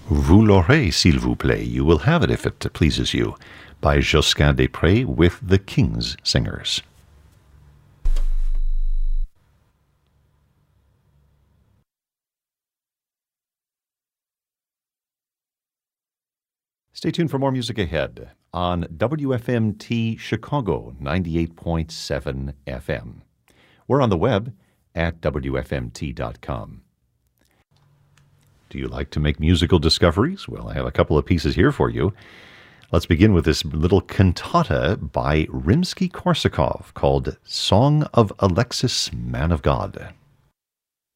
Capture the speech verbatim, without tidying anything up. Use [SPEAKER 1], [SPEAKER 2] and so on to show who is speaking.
[SPEAKER 1] Vous l'aurez, s'il vous plaît. You will have it if it pleases you, by Josquin des Prés with the King's Singers. Stay tuned for more music ahead on W F M T Chicago ninety-eight point seven F M. We're on the web at W F M T dot com. Do you like to make musical discoveries? Well, I have a couple of pieces here for you. Let's begin with this little cantata by Rimsky-Korsakov called Song of Alexis, Man of God.